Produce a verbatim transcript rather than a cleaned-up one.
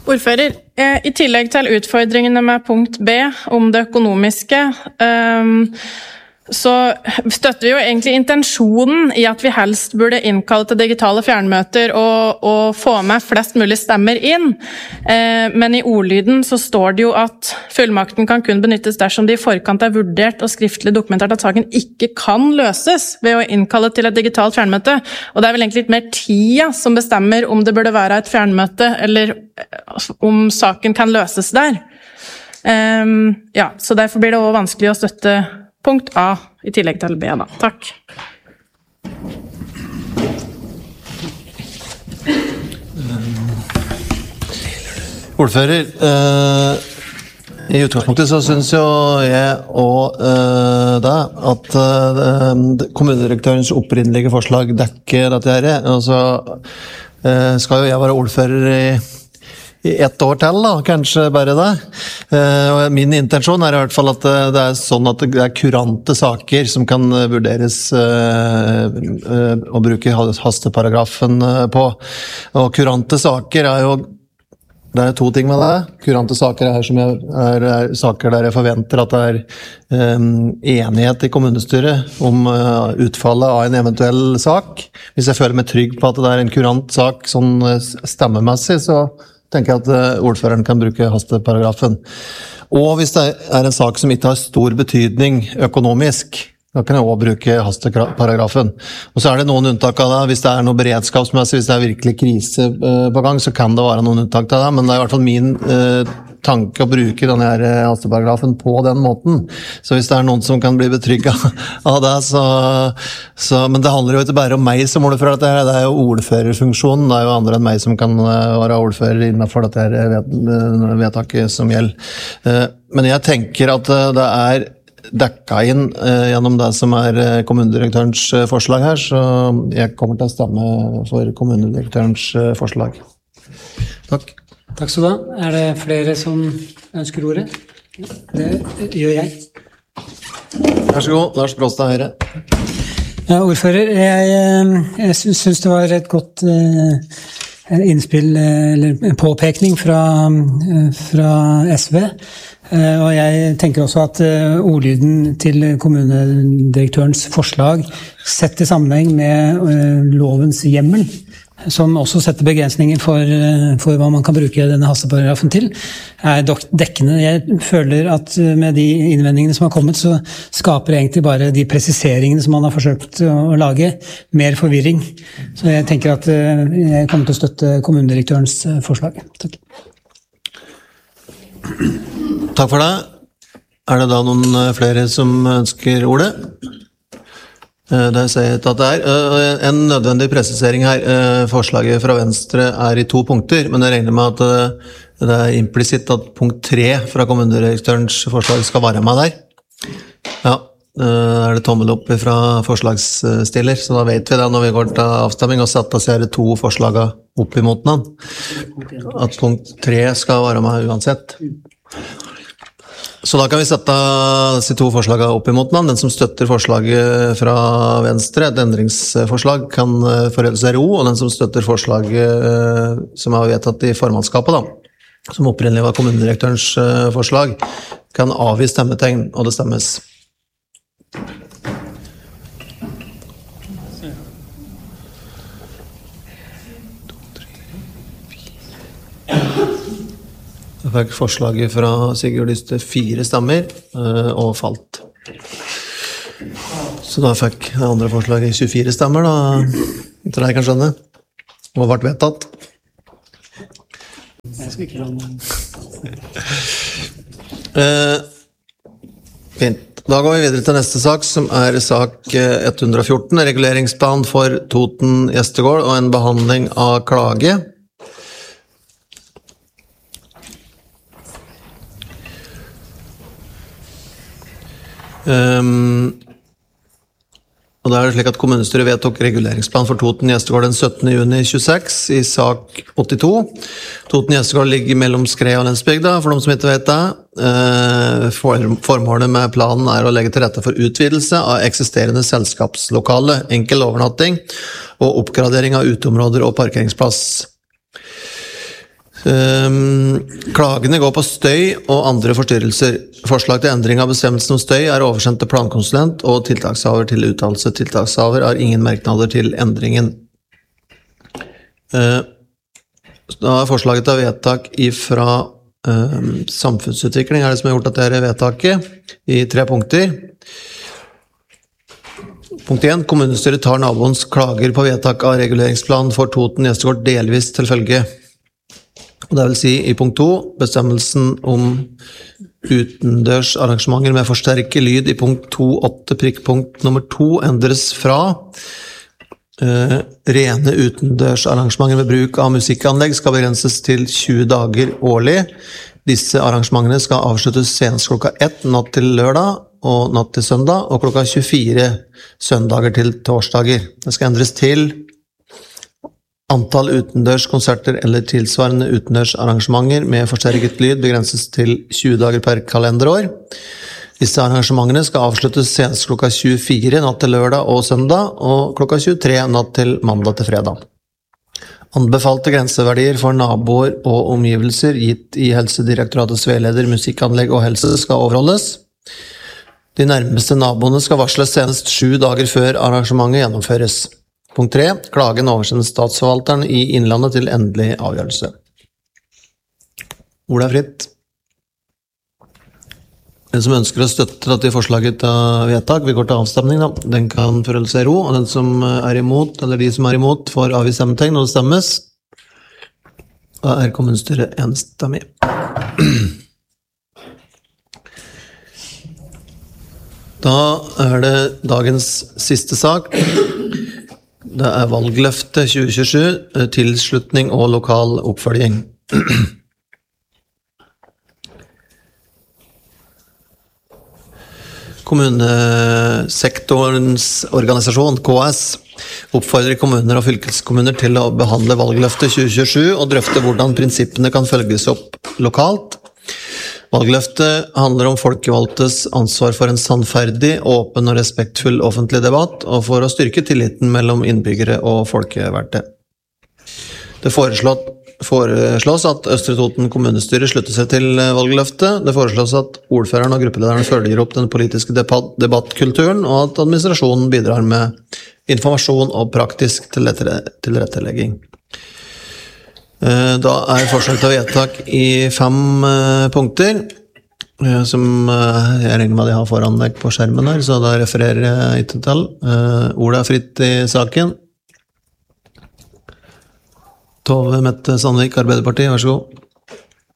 Ordfører, i tillegg til utfordringene med punkt B om det økonomiske, så støtter vi jo egentlig intensjonen i at vi helst burde innkalle til digitale fjernmøter og, og få med flest mulig stemmer inn. Men i ordlyden så står det jo at fullmakten kan kun benyttes dersom de i forkant er vurdert og skriftlig dokumentert at saken ikke kan løses ved å innkalle til et digitalt fjernmøte. Og det er vel egentlig litt mer tida som bestemmer om det burde være et fjernmøte, eller om saken kan løses der. Ja, så derfor blir det også vanskelig å støtte punkt A i tillegg til B da. Takk. Ordfører, eh, i utgangspunktet så synes jo jeg og eh, da at eh, kommunedirektørens opprinnelige forslag dekker dette her. Altså, eh, skal jo jeg være ordfører i I ett år til da, kanskje bare det. Uh, min intensjon er i hvert fall at uh, det er sånn at det er kurante saker som kan uh, vurderes uh, uh, å bruke hasteparagrafen uh, på. Og kurante saker er jo, det er to ting med det. Kurante saker er, som jeg, er, er saker der jeg forventer at det er um, enighet i kommunestyret om uh, utfallet av en eventuell sak. Hvis jeg føler meg trygg på at det er en kurant sak sånn uh, stemmemessig, så tenker jeg at ordføreren kan bruke hasteparagrafen. Og hvis det er en sak som ikke har stor betydning økonomisk, da kan jeg også bruke hasteparagrafen. Og så er det noen unntak av det. Hvis det er noe beredskapsmessig, hvis det er virkelig krise på gang, så kan det være noen unntak av det. Men det er i hvert fall min eh, tanke å bruke denne her hasteparagrafen på den måten. Så hvis det er noen som kan bli betrygget av det, så, så... Men det handler jo ikke bare om meg som ordfører. Det er, det er jo ordførerfunksjonen. Det er jo andre enn meg som kan være ordfører innenfor dette her vedtaket som gjelder. Men jeg tenker at det er dekka inn eh, gjennom det som er kommunedirektørens eh, forslag her, så jeg kommer til å stemme for kommunedirektørens eh, forslag. Takk. Takk skal du ha. Er det flere som ønsker ordet? Det gjør jeg. Vær så god, Lars Bråstad Høyre. Ja, ordfører, jeg, jeg synes, synes det var et godt eh, innspill, eller en påpekning fra, fra S V. Og jeg tenker også at ordlyden til kommunedirektørens forslag setter sammenheng med lovens hjemmel, som også setter begrensninger for, for hva man kan bruke denne hasteparagrafen til, er dekkende. Jeg føler at med de innvendingene som har kommet, så skaper egentlig bare de presiseringene som man har forsøkt å lage, mer forvirring. Så jeg tenker at jeg kommer til å støtte kommunedirektørens forslag. Takk. Takk for det. Er det da noen flere som ønsker ordet? Det sier jeg at det er. En nødvendig presisering her. Forslaget fra Venstre er i to punkter, men jeg regner med at det er implisitt at punkt tre fra kommunedirektørens forslag skal være med der. Ja, er det tommel opp fra forslagsstiller, så da vet vi det når vi går til avstemning og setter seg to forslagene opp imot den. At punkt tre skal være med uansett. Så da kan vi sette disse to forslagene opp imot den. Den som støtter forslaget fra Venstre, et endringsforslag, kan forholde seg ro, og den som støtter forslaget som er vedtatt i formannskapet, da, som opprinnelig var kommunedirektørens forslag, kan avgi stemmetegn, og det stemmes. Jeg fikk forslaget fra Sigurd Lyste fire stemmer, og falt. Så da fikk det andre forslaget tjuefire stemmer, da, etter det jeg kan skjønne, og ble vedtatt. Jeg skal ikke lande. eh, Fint. Da går vi videre til neste sak, som er sak ett hundre og fjorten, reguleringsplan for Toten Gjestegård og en behandling av klage. Um, og det er slik at kommunestyret vedtok reguleringsplan for Toten Gjestegård den syttende juni tjueseks i sak åttito. Toten Gjestegård ligger mellom Skred og Lensbygda, for de som ikke vet det. Uh, formålet med planen er å legge til rette for utvidelse av eksisterende selskapslokale, enkel overnatting og oppgradering av uteområder og parkeringsplass. Um, klagene går på støy og andre forstyrrelser. Forslag til endring av bestemmelsen om støy er oversendt til plankonsulent og tiltakshaver til uttalelse. Tiltakshaver har ingen merknader til endringen. Uh, da er forslaget til vedtak ifra um, samfunnsutvikling er det som har gjort at det er vedtaket i tre punkter. Punkt én. Kommunestyret tar naboens klager på vedtak av reguleringsplan for Toten Gjestegård delvis til følge. Og det vil si i punkt to, bestemmelsen om utendørs arrangementer med forsterket lyd i punkt to punkt åtte prikkpunkt nummer to endres fra uh, rene utendørs arrangementer med bruk av musikkanlegg skal begrenses til tjue dager årlig. Disse arrangementene skal avsluttes senest klokka ett natt til lørdag og natt til søndag, og klokka tjuefire søndager til torsdager. Det skal endres til antall utendørs konserter eller tilsvarende utendørs arrangementer med forsterket lyd begrenses til tjue dager per kalenderår. Disse arrangementene skal avsluttes senest klokka tjuefire natt til lørdag og søndag, og klokka tjuetre natt til mandag til fredag. Anbefalte grenseverdier for naboer og omgivelser gitt i Helsedirektoratets veileder musikkanlegg og helse skal overholdes. De nærmeste naboene skal varsles senest sju dager før arrangementet gjennomføres. Punkt tre. Klagen oversendes statsforvalteren i Innlandet til endelig avgjørelse. Ordet er fritt. Den som ønsker å støtte dette forslaget til vedtak, vi går til avstemning da. Den kan forholde seg i ro, og den som er imot, eller de som er imot, får avgi stemmetegn når det stemmes. Da er kommunestyret enstemmig. Da er det dagens siste sak. Det er valgløfte tjue tjuesju, tilslutning og lokal oppfølging. Kommunesektorens organisasjon, K S, oppfordrer kommuner og fylkeskommuner til å behandle valgløfte tjue tjuesju og drøfte hvordan prinsippene kan følges opp lokalt. Valgløftet handler om folkevalgtes ansvar for en sannferdig, åpen og respektfull offentlig debatt, og for å styrke tilliten mellom innbyggere og folkevalgte. Det foreslås at Østre Toten kommunestyre slutter seg til valgløftet. Det foreslås at ordføreren og gruppelederen følger opp den politiske debattkulturen, og at administrasjonen bidrar med informasjon og praktisk tilrettelegging. Da er forslag til vedtak i fem punkter, som jeg regner med de har foran deg på skjermen her, så da refererer jeg ikke til. Ordet er fritt i saken. Tove Mette Sandvik, Arbeiderpartiet, vær så god.